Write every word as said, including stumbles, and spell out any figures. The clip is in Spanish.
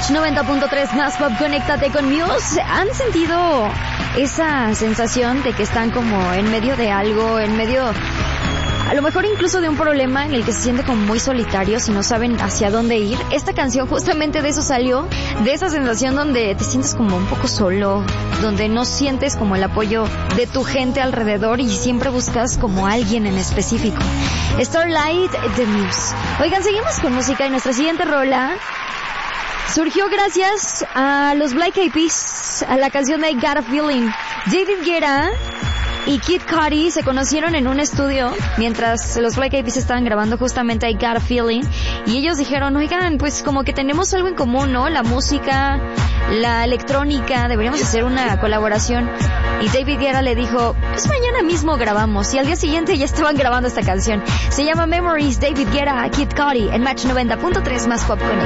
Match noventa punto tres más pop, conéctate con Muse. ¿Han sentido esa sensación de que están como en medio de algo, en medio, a lo mejor incluso de un problema en el que se sienten como muy solitarios y no saben hacia dónde ir? Esta canción justamente de eso salió, de esa sensación donde te sientes como un poco solo, donde no sientes como el apoyo de tu gente alrededor y siempre buscas como alguien en específico. Starlight de Muse. Oigan, seguimos con música y nuestra siguiente rola surgió gracias a los Black Eyed Peas, a la canción de I Got a Feeling. David Guetta y Kid Cudi se conocieron en un estudio mientras los Black Eyed Peas estaban grabando justamente I Got a Feeling, y ellos dijeron, oigan, pues como que tenemos algo en común, ¿no? La música, la electrónica, deberíamos hacer una colaboración. Y David Guetta le dijo, pues mañana mismo grabamos, y al día siguiente ya estaban grabando esta canción. Se llama Memories, David Guetta, Kid Cudi, en Match noventa punto tres más Pop Connection.